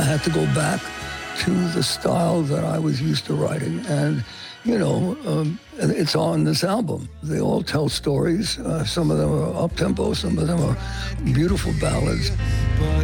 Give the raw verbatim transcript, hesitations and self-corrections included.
had to go back to the style that I was used to writing. And, you know, um, it's on this album. They all tell stories. Uh, some of them are up-tempo, some of them are beautiful ballads. But